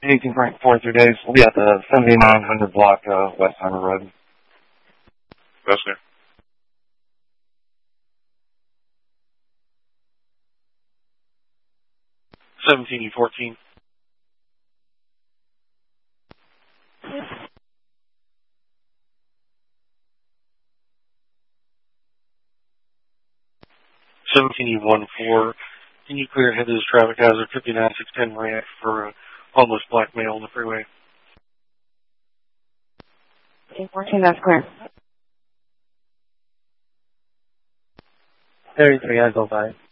18.43 days. We'll be at the 7900 block, Westheimer Road. That's there. U14. U14. Can you clear ahead of this traffic hazard 59610 ramp for a homeless black male on the freeway? 14, that's clear. 33, I go by.